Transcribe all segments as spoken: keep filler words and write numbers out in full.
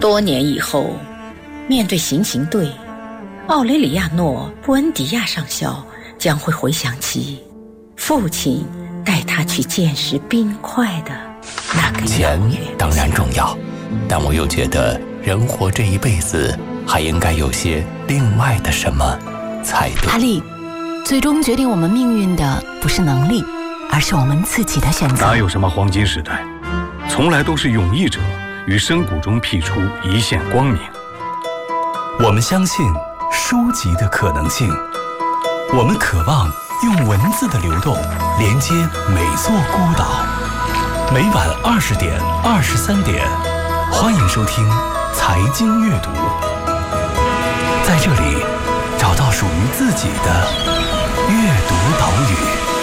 多年以后，面对行刑队，奥雷里亚诺·布恩迪亚上校将会回想起父亲带他去见识冰块的那个钱当然重要，但我又觉得人活这一辈子还应该有些另外的什么才对。 阿丽，最终决定我们命运的不是能力，而是我们自己的选择。 哪有什么黄金时代，从来都是勇毅者于深谷中辟出一线光明。 我们相信书籍的可能性，我们渴望用文字的流动连接每座孤岛。每晚二十点、二十三点，欢迎收听财经阅读，在这里找到属于自己的阅读岛屿。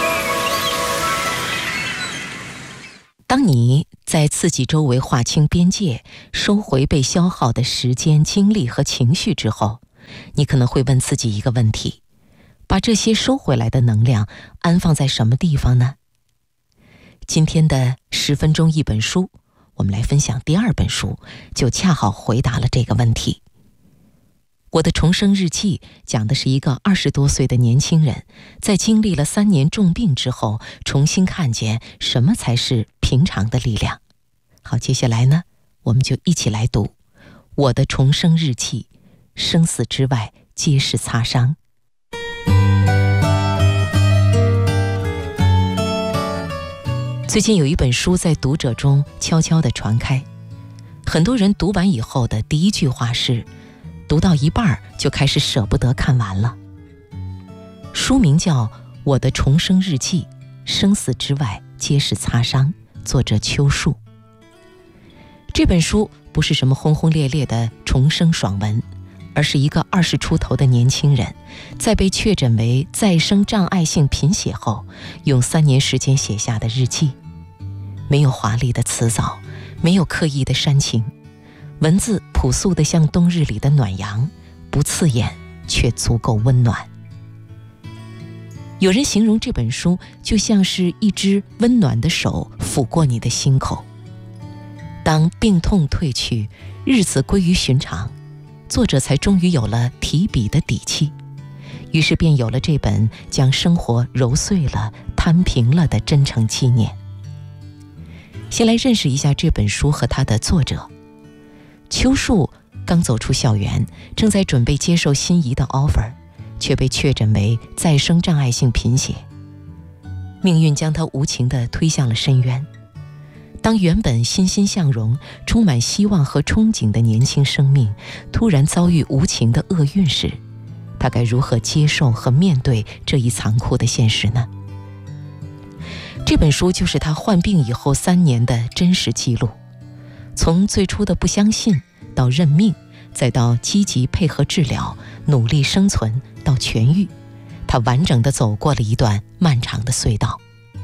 当你在自己周围划清边界，收回被消耗的时间、精力和情绪之后，你可能会问自己一个问题：把这些收回来的能量安放在什么地方呢？今天的十分钟一本书，我们来分享第二本书，就恰好回答了这个问题。我的重生日记讲的是一个二十多岁的年轻人，在经历了三年重病之后，重新看见什么才是平常的力量。好，接下来呢，我们就一起来读我的重生日记，生死之外皆是擦伤。最近有一本书在读者中悄悄地传开，很多人读完以后的第一句话是，读到一半就开始舍不得看完了。书名叫《我的重生日记，生死之外皆是擦伤》，作者邱树。这本书不是什么轰轰烈烈的重生爽文，而是一个二十出头的年轻人，在被确诊为再生障碍性贫血后，用三年时间写下的日记。没有华丽的辞藻，没有刻意的煽情，文字朴素的像冬日里的暖阳，不刺眼却足够温暖。有人形容这本书就像是一只温暖的手抚过你的心口。当病痛退去，日子归于寻常，作者才终于有了提笔的底气，于是便有了这本将生活揉碎了、摊平了的真诚纪念。先来认识一下这本书和它的作者。邱树刚走出校园，正在准备接受心仪的 offer， 却被确诊为再生障碍性贫血。命运将他无情地推向了深渊。当原本欣欣向荣、充满希望和憧憬的年轻生命突然遭遇无情的厄运时，他该如何接受和面对这一残酷的现实呢？这本书就是他患病以后三年的真实记录，从最初的不相信到认命，再到积极配合治疗、努力生存到痊愈，他完整地走过了一段漫长的隧道。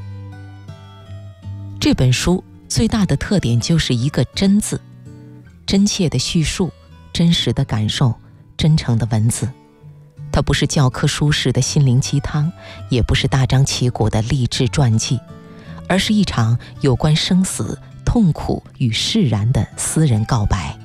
这本书最大的特点就是一个真字，真切的叙述，真实的感受，真诚的文字。它不是教科书式的心灵鸡汤，也不是大张旗鼓的励志传记，而是一场有关生死、痛苦与释然的私人告白。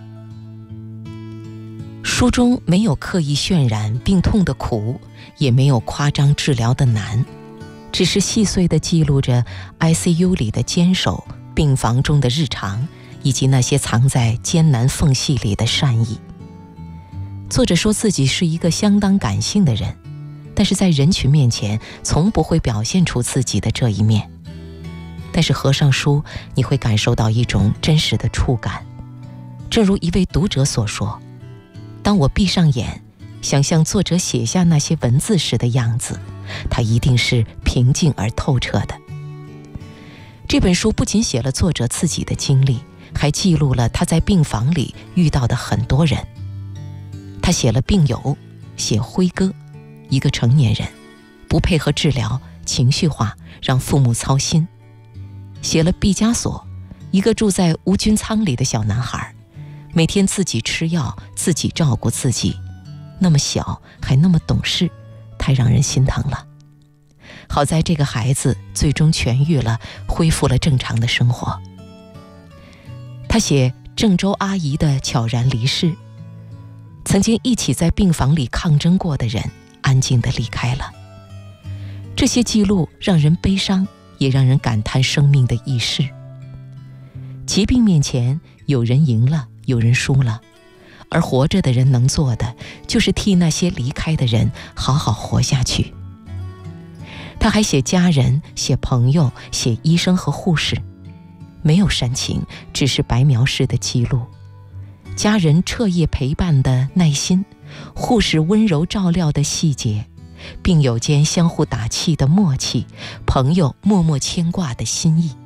书中没有刻意渲染病痛的苦，也没有夸张治疗的难，只是细碎地记录着 I C U 里的坚守、病房中的日常，以及那些藏在艰难缝隙里的善意。作者说自己是一个相当感性的人，但是在人群面前从不会表现出自己的这一面。但是合上书，你会感受到一种真实的触感。正如一位读者所说，当我闭上眼，想象作者写下那些文字时的样子，它一定是平静而透彻的。这本书不仅写了作者自己的经历，还记录了他在病房里遇到的很多人。他写了病友，写辉哥，一个成年人，不配合治疗，情绪化，让父母操心。写了毕加索，一个住在无菌舱里的小男孩，每天自己吃药，自己照顾自己，那么小还那么懂事，太让人心疼了。好在这个孩子最终痊愈了，恢复了正常的生活。他写郑州阿姨的悄然离世，曾经一起在病房里抗争过的人安静地离开了。这些记录让人悲伤，也让人感叹生命的易逝。疾病面前，有人赢了，有人输了，而活着的人能做的，就是替那些离开的人好好活下去。他还写家人，写朋友，写医生和护士，没有煽情，只是白描式的记录。家人彻夜陪伴的耐心，护士温柔照料的细节，病友间相互打气的默契，朋友默默牵挂的心意。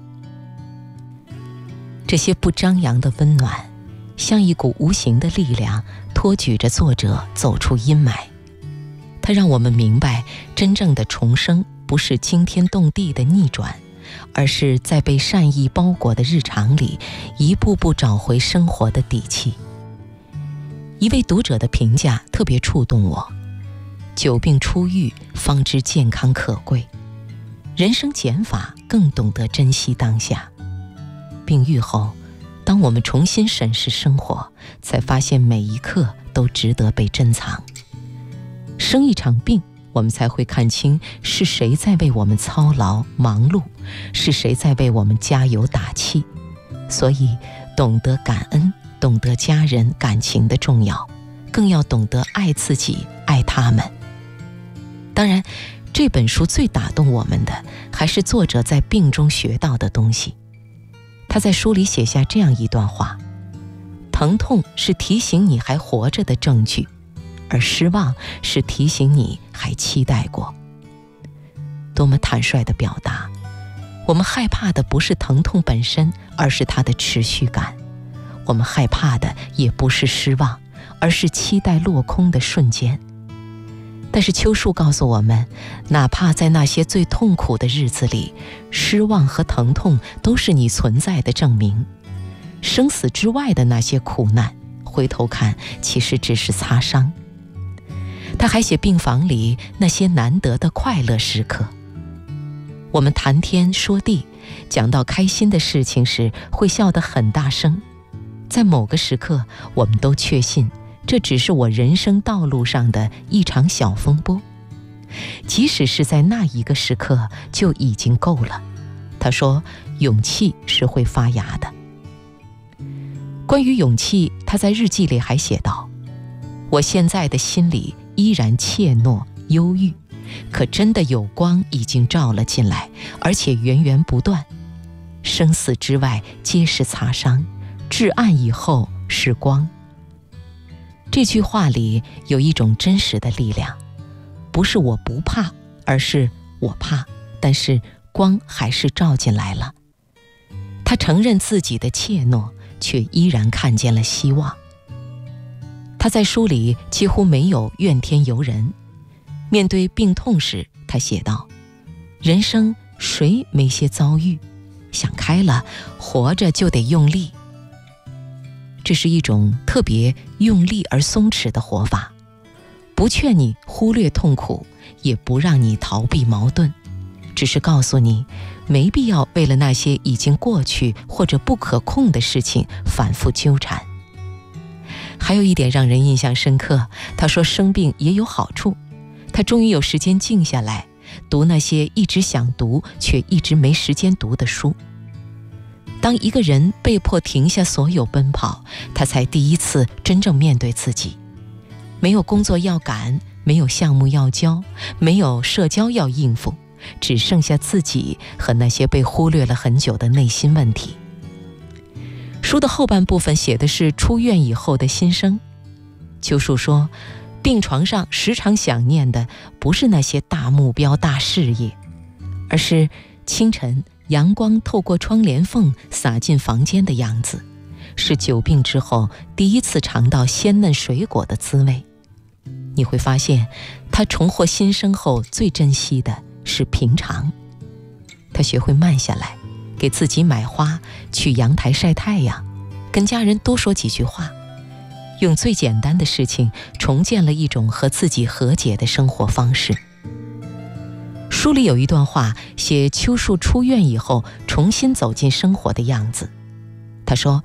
这些不张扬的温暖，像一股无形的力量，托举着作者走出阴霾。它让我们明白，真正的重生不是惊天动地的逆转，而是在被善意包裹的日常里，一步步找回生活的底气。一位读者的评价特别触动我：久病初愈，方知健康可贵；人生减法，更懂得珍惜当下。病愈后，当我们重新审视生活，才发现每一刻都值得被珍藏。生一场病，我们才会看清是谁在为我们操劳忙碌，是谁在为我们加油打气。所以懂得感恩，懂得家人感情的重要，更要懂得爱自己，爱他们。当然，这本书最打动我们的，还是作者在病中学到的东西。他在书里写下这样一段话：疼痛是提醒你还活着的证据，而失望是提醒你还期待过。多么坦率的表达！我们害怕的不是疼痛本身，而是它的持续感。我们害怕的也不是失望，而是期待落空的瞬间。但是秋树告诉我们，哪怕在那些最痛苦的日子里，失望和疼痛都是你存在的证明。生死之外的那些苦难，回头看其实只是擦伤。他还写病房里那些难得的快乐时刻。我们谈天说地，讲到开心的事情时会笑得很大声。在某个时刻，我们都确信这只是我人生道路上的一场小风波，即使是在那一个时刻就已经够了。他说，勇气是会发芽的。关于勇气，他在日记里还写道：我现在的心里依然怯懦忧郁，可真的有光已经照了进来，而且源源不断。生死之外皆是擦伤，至暗以后是光。这句话里有一种真实的力量，不是我不怕，而是我怕，但是光还是照进来了。他承认自己的怯懦，却依然看见了希望。他在书里几乎没有怨天尤人。面对病痛时，他写道：人生谁没些遭遇，想开了，活着就得用力。这是一种特别用力而松弛的活法，不劝你忽略痛苦，也不让你逃避矛盾，只是告诉你，没必要为了那些已经过去或者不可控的事情反复纠缠。还有一点让人印象深刻，他说生病也有好处，他终于有时间静下来，读那些一直想读却一直没时间读的书。当一个人被迫停下所有奔跑，他才第一次真正面对自己。没有工作要赶，没有项目要交，没有社交要应付，只剩下自己和那些被忽略了很久的内心问题。书的后半部分写的是出院以后的心声。秋树说，病床上时常想念的不是那些大目标大事业，而是清晨阳光透过窗帘缝洒进房间的样子，是久病之后第一次尝到鲜嫩水果的滋味。你会发现，他重获新生后最珍惜的是平常。他学会慢下来，给自己买花，去阳台晒太阳，跟家人多说几句话，用最简单的事情重建了一种和自己和解的生活方式。书里有一段话写秋树出院以后重新走进生活的样子。他说，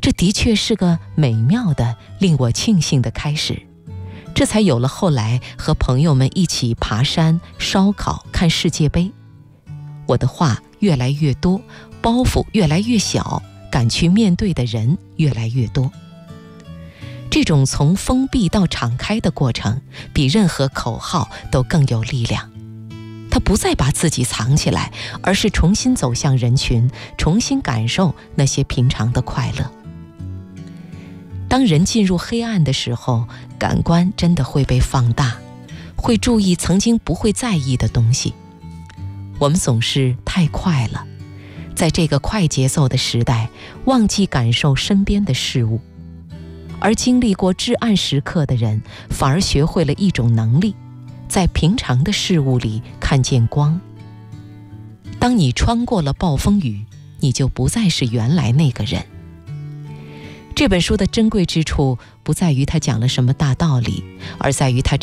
这的确是个美妙的、令我庆幸的开始，这才有了后来和朋友们一起爬山、烧烤、看世界杯。我的话越来越多，包袱越来越小，敢去面对的人越来越多。这种从封闭到敞开的过程，比任何口号都更有力量。他不再把自己藏起来，而是重新走向人群，重新感受那些平常的快乐。当人进入黑暗的时候，感官真的会被放大，会注意曾经不会在意的东西。我们总是太快了，在这个快节奏的时代，忘记感受身边的事物。而经历过至暗时刻的人，反而学会了一种能力，在平常的事物里看见光。当你穿过了暴风雨，你就不再是原来那个人。这本书的珍贵之处不在于它讲了什么大道理，而在于它